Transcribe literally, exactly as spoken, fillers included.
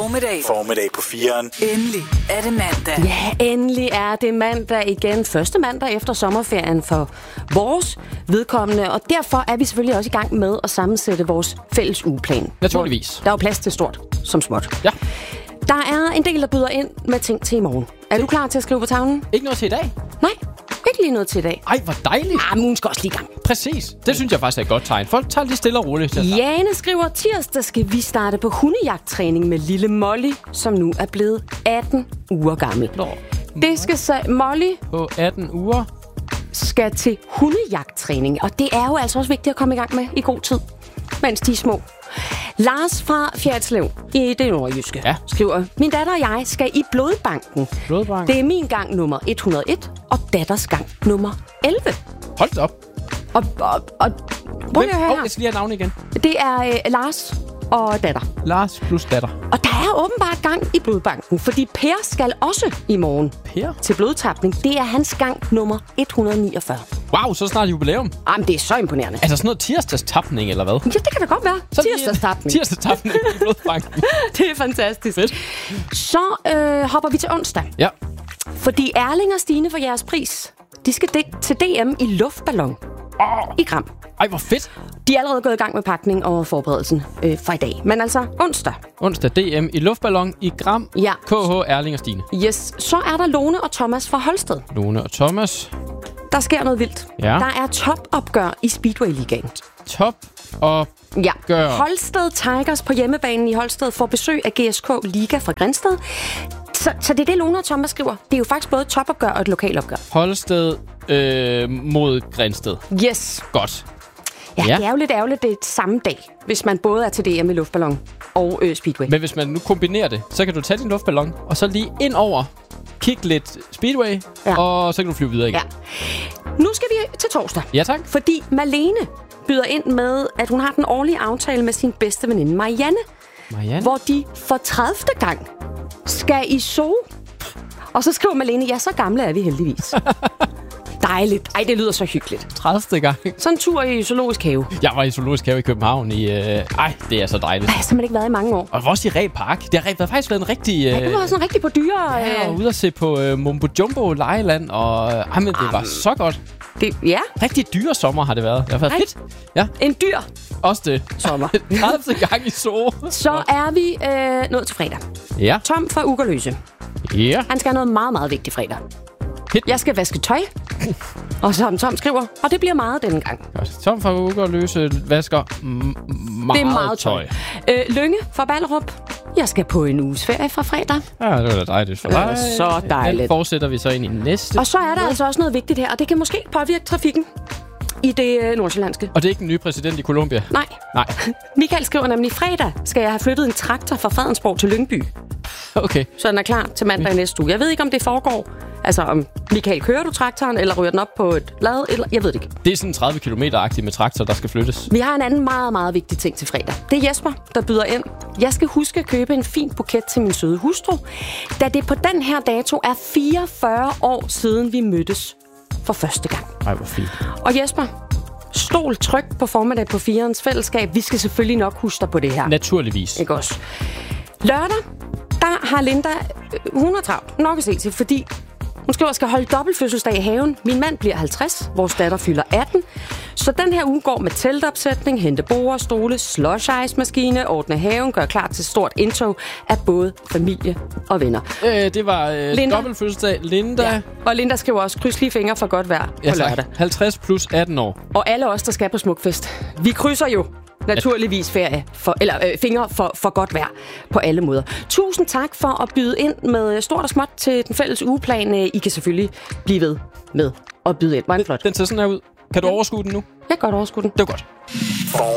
Formiddag. Formiddag på firen. Endelig er det mandag. Ja, endelig er det mandag igen. Første mandag efter sommerferien for vores vedkommende. Og derfor er vi selvfølgelig også i gang med at sammensætte vores fælles ugeplan. Naturligvis. Der er jo plads til stort som småt. Ja. Der er en del, der byder ind med ting til i morgen. Er du klar til at skrive på tavlen? Ikke noget til i dag? Nej, ikke lige noget til i dag. Ej, hvor dejligt. Ah, men hun skal også lige i gang. Præcis. Det synes jeg faktisk er et godt tegn. Folk tager lige stille og roligt. Jane skriver, tirsdag skal vi starte på hundejagttræning med lille Molly, som nu er blevet atten uger gammel. Nå. Det skal så Molly På atten uger. skal til hundejagttræning, og det er jo altså også vigtigt at komme i gang med i god tid, mens de er små. Lars fra Fjerdslev i det nordjyske Ja. skriver, min datter og jeg skal i blodbanken. Blodbank. Det er min gang nummer et hundrede og en, og datters gang nummer elleve. Hold da op. Og, og, og prøv lige at høre oh, her. jeg skal lige have navnet igen. Det er øh, Lars og datter. Lars plus datter. Og der er åbenbart gang i blodbanken, fordi Per skal også i morgen Per? til blodtapning. Det er hans gang nummer et hundrede og niogfyrre. Wow, så snart jubilæum. Jamen, det er så imponerende. Altså sådan noget tirsdagstapning, eller hvad? Ja, det kan da godt være. Så lige- Tirsdagstapning. Tirsdagstapning i blodbanken. Det er fantastisk. Fedt. Så øh, hopper vi til onsdag. Ja. Fordi Erling og Stine for jeres pris, de skal de- til D M i luftballon Oh. i Gram. Ej, hvor fedt. De er allerede gået i gang med pakning og forberedelsen øh, for i dag. Men altså onsdag. Onsdag D M i luftballon i Gram. Ja. K H, Erling og Stine. Yes. Så er der Lone og Thomas fra Holsted. Lone og Thomas. Der sker noget vildt. Ja. Der er topopgør i Speedway-ligaen. Top og Ja. gør. Holsted Tigers på hjemmebanen i Holsted får besøg af G S K Liga fra Grindsted. Så, så det er det, Lone og Thomas skriver. Det er jo faktisk både et topopgør og et lokalopgør. Holsted øh, mod Grindsted. Yes. Godt. Ja, Ja. det er jo lidt ærgerligt, det er samme dag, hvis man både er til D M i luftballon og øh, Speedway. Men hvis man nu kombinerer det, så kan du tage din luftballon, og så lige ind over, kigge lidt Speedway, Ja. og så kan du flyve videre igen. Ja. Nu skal vi til torsdag. Ja, tak. Fordi Malene byder ind med, at hun har den årlige aftale med sin bedste veninde Marianne, Marianne. hvor de for tredivte gang skal i zoo. Og så skriver Malene, ja, så gamle er vi heldigvis. Dejligt. Ej, det lyder så hyggeligt. tredivte gang. Sådan en tur i zoologisk have. Jeg var i zoologisk have i København i... Øh... Ej, det er så dejligt. Jeg har simpelthen ikke været i mange år. Og også i Reh Park. Det har faktisk været en rigtig... Øh... Ja, det var sådan rigtig på dyre. Ja, og Øh, ude at se på øh, Mumbo Jumbo lejeland, og øh, ej, men det var så godt. det, ja, Rigtig dyre sommer har det været. Det har været Ej. fedt. Ja, en dyr også det. sommer. tredivte gang i zoo. Så er vi øh, nået til fredag. Ja. Tom fra Ugerløse. Ja. Han skal have noget meget, meget vigtigt fredag. Hit. Jeg skal vaske tøj. Og som Tom skriver, og det bliver meget denne gang. Godt. Tom fra Ugerløse vasker m- meget, Det er meget tøj. Øh, Lynge fra Ballerup. Jeg skal på en uges ferie fra fredag. Ja, det var da dejligt for Det dig. var så dejligt. Den fortsætter vi så ind i næste. Og så er der altså også noget vigtigt her, og det kan måske påvirke trafikken i det øh, nordsjællandske. Og det er ikke den nye præsident i Colombia? Nej. Nej. Michael skriver nemlig, fredag skal jeg have flyttet en traktor fra Fredensborg til Lyngby. Okay. Så den er klar til mandag i næste uge. Jeg ved ikke, om det foregår. Altså, om Michael, kører du traktoren, eller ryger den op på et lad? Eller, jeg ved det ikke. Det er sådan tredive kilometer-agtigt med traktor, der skal flyttes. Vi har en anden meget, meget vigtig ting til fredag. Det er Jesper, der byder ind. Jeg skal huske at købe en fin buket til min søde hustru, da det på den her dato er fireogfyrre år siden, vi mødtes for første gang. Ej, hvor fint. Og Jesper, stol tryk på formiddag på firens fællesskab. Vi skal selvfølgelig nok huske dig på det her. Naturligvis. Ikke også? Lørdag, der har Linda, øh, hun er travlt nok at se til, fordi hun skriver, at skal holde dobbeltfødselsdag i haven. Min mand bliver halvtreds, vores datter fylder atten. Så den her uge går med teltopsætning, hente borde, stole, slush ice maskine, ordne haven, gør klar til stort indtog af både familie og venner. Øh, det var øh, Linda. dobbelt fødselsdag. Linda. Ja. Og Linda skriver også, kryds lige fingre for godt vejr Ja, på tak. lørdag. halvtreds plus atten år. Og alle os, der skal på Smukfest, vi krydser jo naturligvis ferie for, eller øh, fingre for, for godt vejr på alle måder. Tusind tak for at byde ind med stort og småt til den fælles ugeplan. I kan selvfølgelig blive ved med at byde ind. Meget flot. Den ser sådan her ud. Kan du overskue den nu? Jeg kan godt overskue den. Det var godt.